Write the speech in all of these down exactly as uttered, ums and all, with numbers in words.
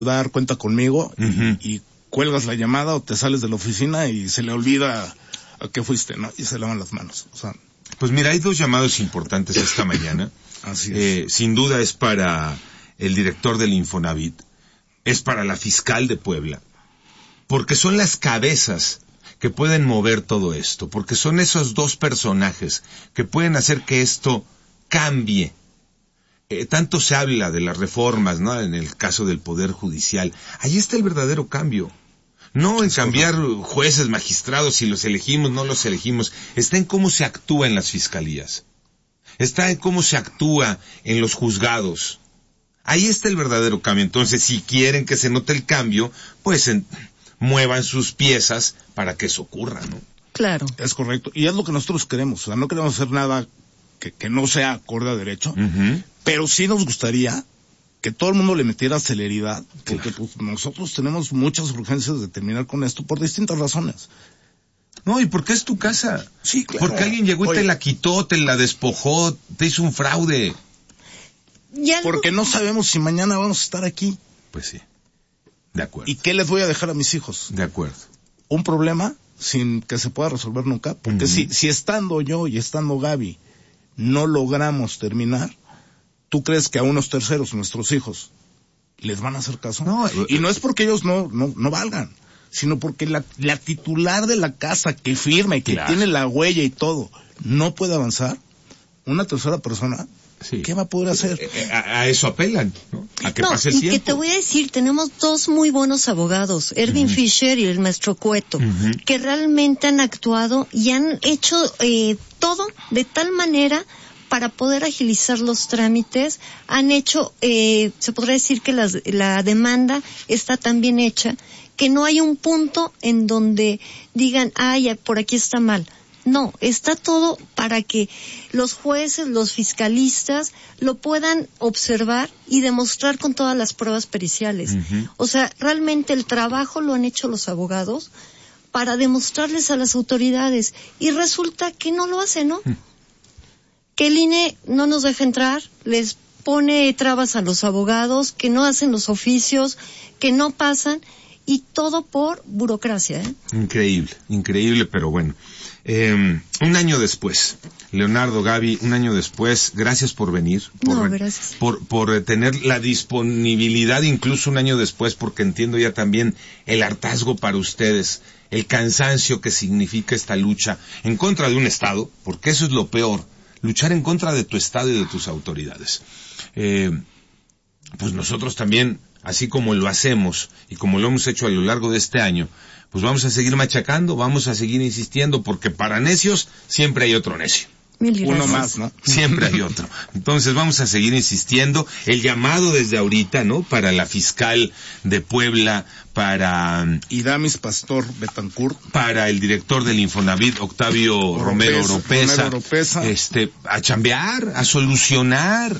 dar cuenta conmigo, Uh-huh. y, y cuelgas la llamada o te sales de la oficina y se le olvida a qué fuiste, ¿no? Y se lavan las manos. O sea, pues mira, hay dos llamados importantes esta mañana. así es. Eh, sin duda es para el director del Infonavit, es para la fiscal de Puebla, porque son las cabezas que pueden mover todo esto, porque son esos dos personajes que pueden hacer que esto cambie. Eh, tanto se habla de las reformas, ¿no? En el caso del Poder Judicial. Ahí está el verdadero cambio. No en cambiar jueces, magistrados, si los elegimos, no los elegimos. Está en cómo se actúa en las fiscalías. Está en cómo se actúa en los juzgados. Ahí está el verdadero cambio. Entonces, si quieren que se note el cambio, pues en, muevan sus piezas para que eso ocurra, ¿no? Claro. Es correcto. Y es lo que nosotros queremos. O sea, no queremos hacer nada que, que no sea acorde a derecho, Uh-huh. pero sí nos gustaría que todo el mundo le metiera celeridad, porque Claro. pues, nosotros tenemos muchas urgencias de terminar con esto por distintas razones. No, ¿y por qué es tu casa? Sí, claro. Porque alguien llegó y Oye, te la quitó, te la despojó, te hizo un fraude. Ya porque no sabemos si mañana vamos a estar aquí. Pues sí. De acuerdo. ¿Y qué les voy a dejar a mis hijos? De acuerdo. Un problema sin que se pueda resolver nunca, porque Uh-huh. si, si estando yo y estando Gaby no logramos terminar, ¿tú crees que a unos terceros, nuestros hijos, les van a hacer caso? No, y no es porque ellos no, no, no valgan, sino porque la, la titular de la casa que firma y que Claro. tiene la huella y todo, no puede avanzar, una tercera persona, Sí. ¿qué va a poder hacer? Eh, A, a eso apelan, ¿no? A que no, pase el y tiempo. que te voy a decir, tenemos dos muy buenos abogados, Erwin Uh-huh. Fisher y el maestro Cueto, Uh-huh. que realmente han actuado y han hecho eh, todo de tal manera para poder agilizar los trámites. Han hecho, eh, se podría decir que las, la demanda está tan bien hecha que no hay un punto en donde digan, ay, por aquí está mal. No, está todo para que los jueces, los fiscalistas lo puedan observar y demostrar con todas las pruebas periciales. Uh-huh. O sea, realmente el trabajo lo han hecho los abogados para demostrarles a las autoridades y resulta que no lo hacen, ¿no? Uh-huh. Que el I N E no nos deja entrar, les pone trabas a los abogados, que no hacen los oficios, que no pasan y todo por burocracia, ¿eh? Increíble, increíble, pero bueno. Eh, un año después, Leonardo, Gaby, un año después, gracias por venir, por, No, gracias. por, por tener la disponibilidad incluso un año después, porque entiendo ya también el hartazgo para ustedes, el cansancio que significa esta lucha en contra de un Estado, porque eso es lo peor, luchar en contra de tu Estado y de tus autoridades. Eh, pues nosotros también, así como lo hacemos y como lo hemos hecho a lo largo de este año, pues vamos a seguir machacando, vamos a seguir insistiendo, porque para necios siempre hay otro necio. Mil gracias. Uno más, ¿no? Siempre hay otro. Entonces vamos a seguir insistiendo. El llamado desde ahorita, ¿no? Para la fiscal de Puebla, para... Y Damis Pastor Betancourt, para el director del Infonavit, Octavio Oropesa, Romero Oropesa, Romero Oropesa. este, a chambear, a solucionar,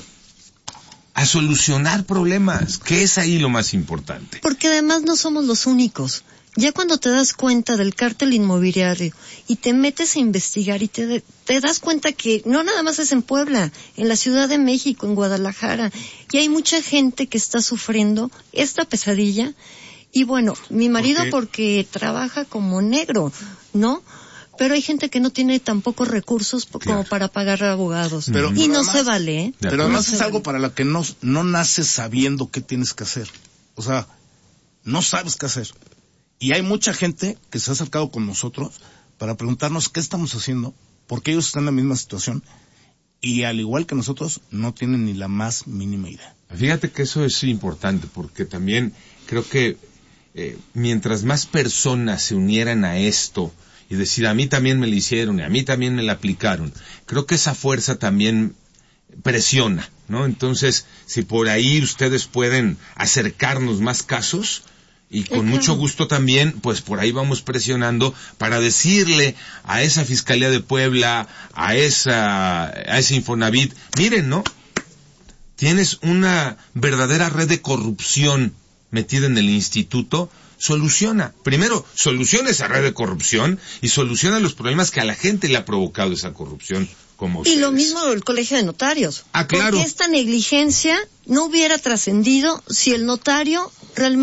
a solucionar problemas, que es ahí lo más importante. Porque además no somos los únicos. Ya cuando te das cuenta del cártel inmobiliario y te metes a investigar y te, te das cuenta que no nada más es en Puebla, en la Ciudad de México, en Guadalajara, y hay mucha gente que está sufriendo esta pesadilla. Y bueno, mi marido ¿Por qué? porque trabaja como negro, ¿no? Pero hay gente que no tiene tampoco recursos po- como Claro. para pagar abogados. Pero y no además- se vale, ¿eh? De pero acuerdo. además No es se algo vale. para lo que no, no naces sabiendo qué tienes que hacer. O sea, no sabes qué hacer. Y hay mucha gente que se ha acercado con nosotros para preguntarnos qué estamos haciendo, porque ellos están en la misma situación y al igual que nosotros no tienen ni la más mínima idea. Fíjate que eso es importante, porque también creo que eh, mientras más personas se unieran a esto y decir, a mí también me lo hicieron y a mí también me la aplicaron, creo que esa fuerza también presiona, ¿no? Entonces, si por ahí ustedes pueden acercarnos más casos, y con Claro. mucho gusto también, pues por ahí vamos presionando para decirle a esa Fiscalía de Puebla, a esa, a ese Infonavit, miren, ¿no? Tienes una verdadera red de corrupción metida en el instituto, soluciona. Primero, soluciona esa red de corrupción y soluciona los problemas que a la gente le ha provocado esa corrupción, como Y ustedes. lo mismo el Colegio de Notarios. Ah, claro. Porque esta negligencia no hubiera trascendido si el notario realmente